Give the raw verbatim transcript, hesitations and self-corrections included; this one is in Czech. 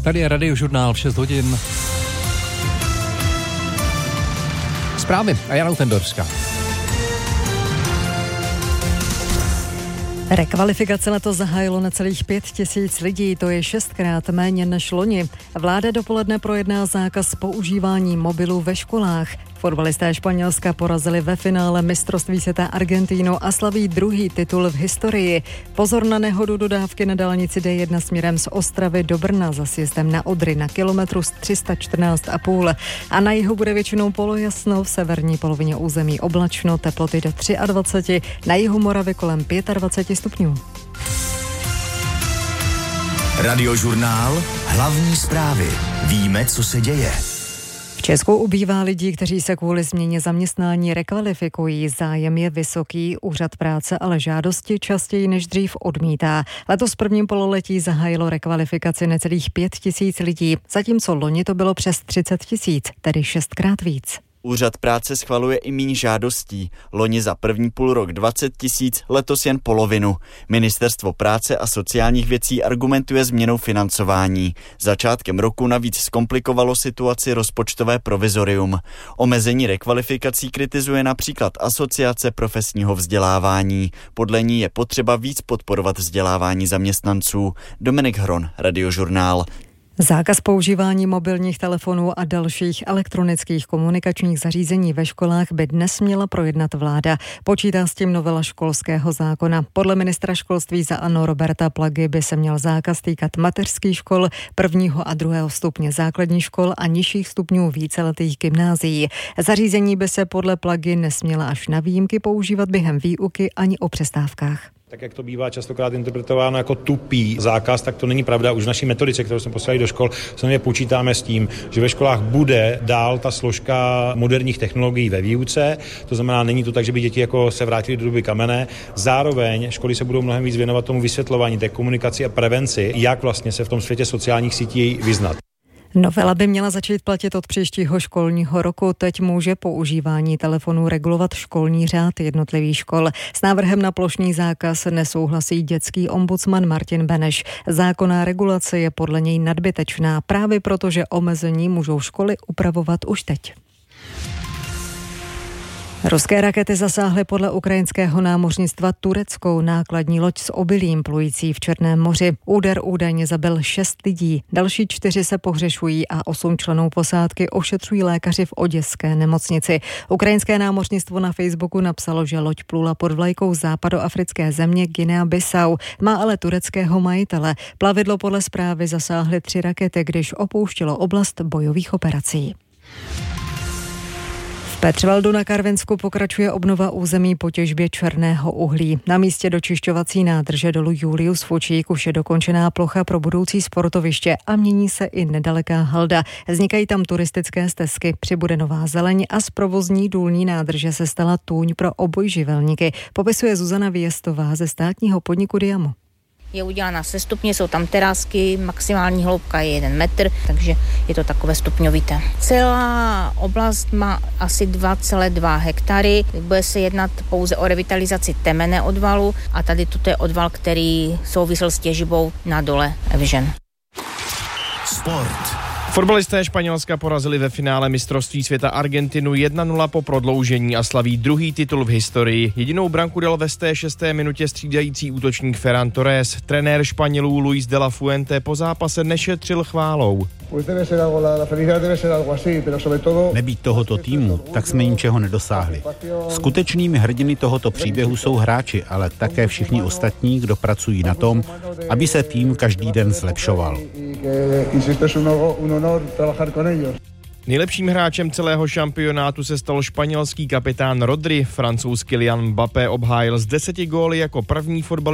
Tady je Radiožurnál v šest hodin. Zprávy a Jana Tendorská. Rekvalifikace letos zahájilo na celých pět tisíc lidí, to je šestkrát méně než loni. Vláda dopoledne projedná zákaz používání mobilů ve školách. Fotbalisté Španělska porazili ve finále mistrovství světa Argentínu a slaví druhý titul v historii. Pozor na nehodu dodávky na dálnici D jedna směrem z Ostravy do Brna za sjezdem na Odry na kilometru tři sta čtrnáct a půl. A na jihu bude většinou polojasno, v severní polovině území oblačno, teploty do dvacet tři, na jihu Moravy kolem dvacet pět stupňů. Radiožurnál, hlavní zprávy. Víme, co se děje. V Česku ubývá lidí, kteří se kvůli změně zaměstnání rekvalifikují. Zájem je vysoký, úřad práce ale žádosti častěji než dřív odmítá. Letos v prvním pololetí zahájilo rekvalifikaci necelých pět tisíc lidí, zatímco loni to bylo přes třicet tisíc, tedy šestkrát víc. Úřad práce schvaluje i míň žádostí. Loni za první půlrok dvacet tisíc, letos jen polovinu. Ministerstvo práce a sociálních věcí argumentuje změnou financování. Začátkem roku navíc zkomplikovalo situaci rozpočtové provizorium. Omezení rekvalifikací kritizuje například Asociace profesního vzdělávání. Podle ní je potřeba víc podporovat vzdělávání zaměstnanců. Dominik Hron, Radiožurnál. Zákaz používání mobilních telefonů a dalších elektronických komunikačních zařízení ve školách by dnes měla projednat vláda. Počítá s tím novela školského zákona. Podle ministra školství za ANO Roberta Plagy by se měl zákaz týkat mateřských škol, prvního a druhého stupně základních škol a nižších stupňů víceletých gymnázií. Zařízení by se podle Plagy nesměla až na výjimky používat během výuky ani o přestávkách. Tak jak to bývá častokrát interpretováno jako tupý zákaz, tak to není pravda. Už v naší metodice, kterou jsme poslali do škol, samozřejmě počítáme s tím, že ve školách bude dál ta složka moderních technologií ve výuce. To znamená, není to tak, že by děti jako se vrátily do doby kamenné. Zároveň školy se budou mnohem víc věnovat tomu vysvětlování, té komunikaci a prevenci, jak vlastně se v tom světě sociálních sítí vyznat. Novela by měla začít platit od příštího školního roku. Teď může používání telefonů regulovat školní řád jednotlivých škol. S návrhem na plošný zákaz nesouhlasí dětský ombudsman Martin Beneš. Zákonná regulace je podle něj nadbytečná, právě proto, že omezení můžou školy upravovat už teď. Ruské rakety zasáhly podle ukrajinského námořnictva tureckou nákladní loď s obilím plující v Černém moři. Úder údajně zabil šest lidí, další čtyři se pohřešují a osm členů posádky ošetřují lékaři v oděské nemocnici. Ukrajinské námořnictvo na Facebooku napsalo, že loď plula pod vlajkou západoafrické země Guinea-Bissau, má ale tureckého majitele. Plavidlo podle zprávy zasáhly tři rakety, když opouštělo oblast bojových operací. V Petřvaldu na Karvinsku pokračuje obnova území po těžbě černého uhlí. Na místě dočišťovací nádrže dolu Julius Fučík už je dokončená plocha pro budoucí sportoviště a mění se i nedaleká halda. Vznikají tam turistické stezky, přibude nová zeleň a z provozní důlní nádrže se stala tůň pro obojživelníky, popisuje Zuzana Věstová ze státního podniku Diamo. Je udělána sestupně, jsou tam terásky, maximální hloubka je jeden metr, takže je to takové stupňovité. Celá oblast má asi dva celé dva hektary, bude se jednat pouze o revitalizaci temenné odvalu a tady tuto je odval, který souvisel s těžbou na dole Evžen. Sport. Fotbalisté Španělska porazili ve finále mistrovství světa Argentinu jedna nula po prodloužení a slaví druhý titul v historii. Jedinou branku dal ve sté šesté minutě střídající útočník Ferran Torres. Trenér Španělů Luis de la Fuente po zápase nešetřil chválou. Nebýt tohoto týmu, tak jsme ničeho nedosáhli. Skutečnými hrdiny tohoto příběhu jsou hráči, ale také všichni ostatní, kdo pracují na tom, aby se tým každý den zlepšoval. Nejlepším hráčem celého šampionátu se stal španělský kapitán Rodri. Francouz Kylian Mbappé obhájil z deseti góly jako první fotbalista